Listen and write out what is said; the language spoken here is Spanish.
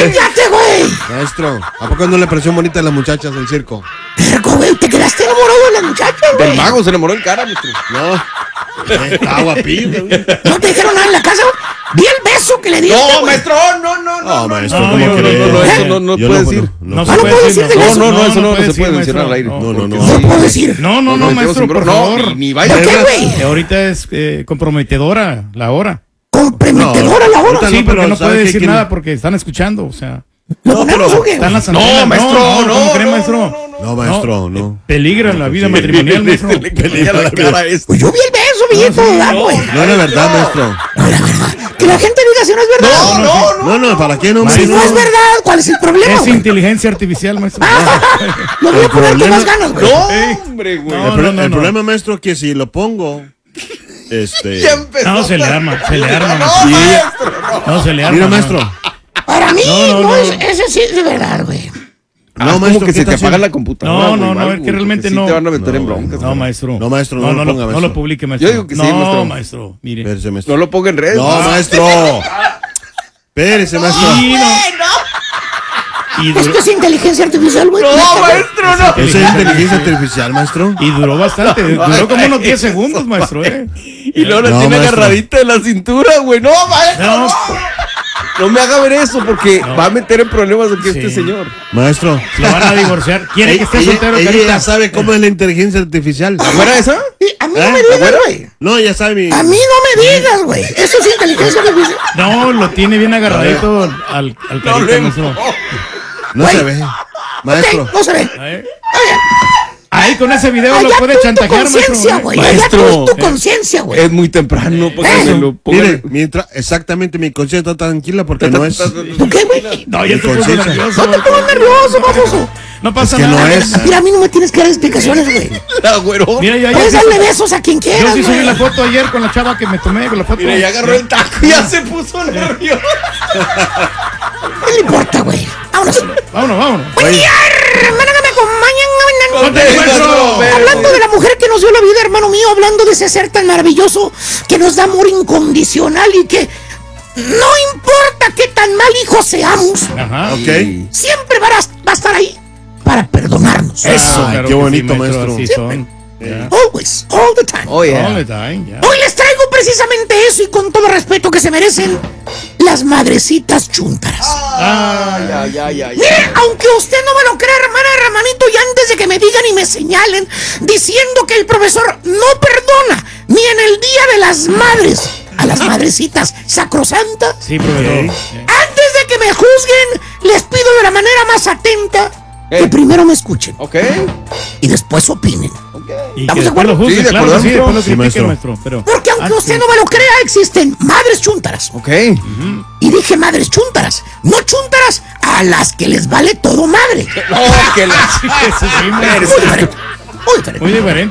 ¡Cállate, güey! Maestro, ¿a poco no le pareció bonita a las muchachas del circo? Vergo, güey, ¿te quedaste enamorado de las muchachas, güey? El mago se enamoró en cara, maestro. No. Está guapillo, güey. ¿No te dijeron nada en la casa? Vi el beso que le diste, No, güey. maestro, no, maestro, no, ¿cómo no, crees? no, eso no Yo puede decir. No se puede decir de eso. No, eso no se decir, puede mencionar maestro. al aire. No puedo decir. No, maestro, por favor. Ni vaya. ¿Por qué, güey? Ahorita es comprometedora la hora. Comprometedora la hora. ahorita Sí, no, porque pero no ¿sabe puede qué? decir ¿Quién? nada porque están escuchando, o sea. ¿Lo ponemos o qué? Están las No, antenas. maestro, ¿cómo cree, no, maestro? No, maestro, no. Peligra la vida matrimonial, maestro. Le caía la cara a este. Pues yo vi el beso, billete de edad, güey. No es la verdad, maestro. Que la gente diga si no es verdad. No, ¿para qué no? Si no es verdad, ¿cuál es el problema, Es güey? inteligencia artificial, maestro. Lo voy a poner con problema- más ganas, güey. No, hombre, güey. El problema, maestro, es que si lo pongo, Ya empezó. No, se le arma, No, maestro. maestro, no. No, se le arma. Mira, no. maestro. Para mí, No, no, no. ese sí es de verdad, güey. No, Como maestro, que ¿qué se te está apaga haciendo? la computadora. No, güey, es que realmente porque no. Sí te van a meter No, en broncas. No, maestro. No, maestro, no lo ponga, No maestro. lo publique, maestro. Yo digo que sí, no, maestro. maestro. Mire. Espérese, maestro. No lo ponga en redes. No, maestro. Espérese, maestro. Y Esto duró, es inteligencia artificial, güey. No, maestro, no. ¿Eso es inteligencia artificial, maestro? y duró bastante. Duró como unos 10 segundos, maestro. Y luego la No, tiene maestro. agarradita de la cintura, güey. No, maestro. No, No me haga ver eso porque va a meter en problemas aquí Sí. este señor. Maestro. lo van a divorciar. ¿Quiere que esté soltero, ella carita? ya sabe cómo es la inteligencia artificial. ¿Fuera esa? A mí no me digas, güey. No, ya sabe mi... A mí no me digas, güey. Eso es inteligencia artificial. No, lo tiene bien agarradito al carita, maestro. No Güey. se ve. Maestro. Ok, no se ve. Ahí con ese video lo Allá puede tú en tu chantajear, conciencia, maestro. güey. Allá Maestro. tú en tu conciencia, güey. Es muy temprano para que me lo pongan. Mire, mientras exactamente mi conciencia está tranquila porque no es... ¿Tú qué, güey? No, ya Mi te puso conciencia. nervioso. No te pongas nervioso, baboso. No pasa Es que no nada. es. Mira, a mí no me tienes que dar explicaciones, güey. La güero. Mira, ya, Puedes ya. darle besos a quien Yo quieras, sí subí güey. la foto ayer con la chava que me tomé con la foto. Mira, ya agarró el taco y ya se puso nervioso. No le importa, güey. Vámonos. Vámonos. Buen día, hermana, que me acompañan. Maestro. Hablando de la mujer que nos dio la vida, hermano mío, hablando de ese ser tan maravilloso que nos da amor incondicional y que no importa qué tan mal hijo seamos, Ajá. Ok. siempre va a estar ahí para perdonarnos. Eso, Ay, claro qué que bonito, sí, maestro. Así son. Ya. Always, all the time. Oh, yeah. All the time, ya. Hoy les traigo precisamente eso y con todo respeto que se merecen, las madrecitas chúntaras. Ay. Mire, aunque usted no me lo crea, hermanito, y antes de que me digan y me señalen diciendo que el profesor no perdona ni en el Día de las Madres a las madrecitas sacrosantas, Sí, profesor. antes de que me juzguen, les pido de la manera más atenta que primero me escuchen Ok. y después opinen. Y ¿Estamos que de después acuerdo? lo juzgue, Sí, de claro, acuerdo, sí, después lo maestro. critique, Sí, maestro. maestro. Pero Porque aunque antes- usted no me lo crea, existen madres chúntaras. Ok. Y dije madres chúntaras, no chúntaras a las que les vale todo madre. No, que la... Sí, eso sí, Muy maestro. diferente. Muy diferente. Muy diferente.